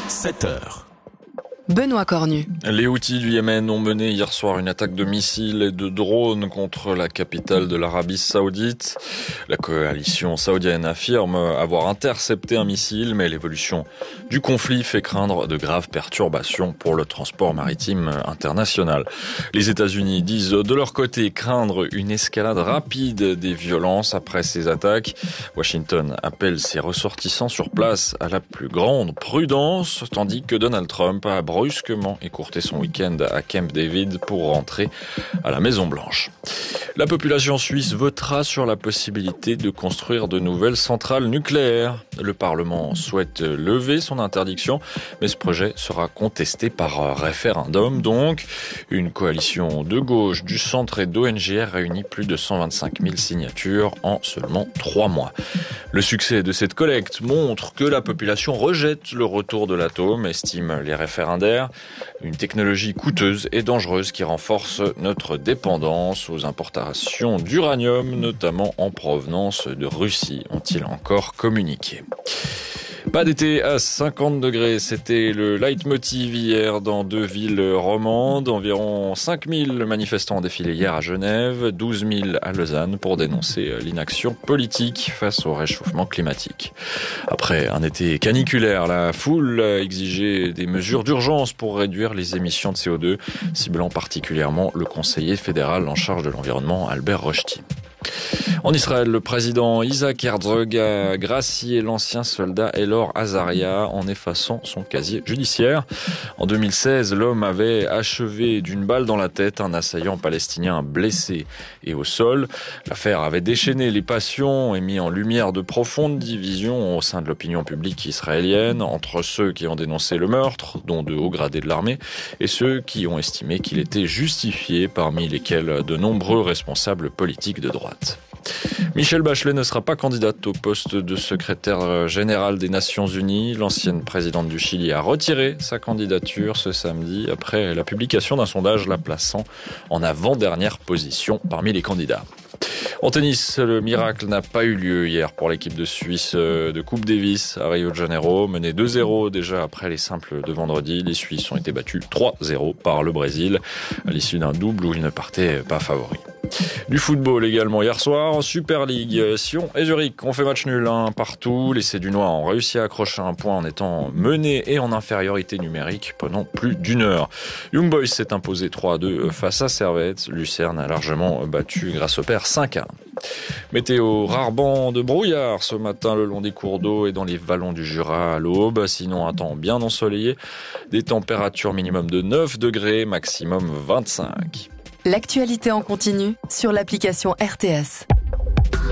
7h. Benoît Cornu. Les Houthis du Yémen ont mené hier soir une attaque de missiles et de drones contre la capitale de l'Arabie Saoudite. La coalition saoudienne affirme avoir intercepté un missile, mais l'évolution du conflit fait craindre de graves perturbations pour le transport maritime international. Les États-Unis disent de leur côté craindre une escalade rapide des violences après ces attaques. Washington appelle ses ressortissants sur place à la plus grande prudence, tandis que Donald Trump a brusquement écourté son week-end à Camp David pour rentrer à la Maison-Blanche. La population suisse votera sur la possibilité de construire de nouvelles centrales nucléaires. Le Parlement souhaite lever son interdiction, mais ce projet sera contesté par référendum. Donc, une coalition de gauche, du centre et d'ONG réunit plus de 125 000 signatures en seulement 3 mois. Le succès de cette collecte montre que la population rejette le retour de l'atome, estiment les référendaires. Une technologie coûteuse et dangereuse qui renforce notre dépendance aux importations d'uranium, notamment en provenance de Russie, ont-ils encore communiqué. Pas d'été à 50 degrés, c'était le leitmotiv hier dans 2 villes romandes. Environ 5000 manifestants ont défilé hier à Genève, 12 000 à Lausanne pour dénoncer l'inaction politique face au réchauffement climatique. Après un été caniculaire, la foule a exigé des mesures d'urgence pour réduire les émissions de CO2, ciblant particulièrement le conseiller fédéral en charge de l'environnement, Albert Rochety. En Israël, le président Isaac Herzog a gracié l'ancien soldat Elor Azaria en effaçant son casier judiciaire. En 2016, l'homme avait achevé d'une balle dans la tête un assaillant palestinien blessé et au sol. L'affaire avait déchaîné les passions et mis en lumière de profondes divisions au sein de l'opinion publique israélienne entre ceux qui ont dénoncé le meurtre, dont de hauts gradés de l'armée, et ceux qui ont estimé qu'il était justifié, parmi lesquels de nombreux responsables politiques de droite. Michelle Bachelet ne sera pas candidate au poste de secrétaire générale des Nations Unies. L'ancienne présidente du Chili a retiré sa candidature ce samedi après la publication d'un sondage la plaçant en avant-dernière position parmi les candidats. En tennis, le miracle n'a pas eu lieu hier pour l'équipe de Suisse de Coupe Davis à Rio de Janeiro. Menée 2-0 déjà après les simples de vendredi, les Suisses ont été battus 3-0 par le Brésil à l'issue d'un double où ils ne partaient pas favoris. Du football également hier soir, en Super League, Sion et Zurich ont fait match nul partout. Les Cédunois ont réussi à accrocher un point en étant menés et en infériorité numérique pendant plus d'une heure. Young Boys s'est imposé 3-2 face à Servette. Lucerne a largement battu grâce au père 5-1. Météo, rare banc de brouillard ce matin le long des cours d'eau et dans les vallons du Jura à l'aube. Sinon un temps bien ensoleillé, des températures minimum de 9 degrés, maximum 25. L'actualité en continu sur l'application RTS.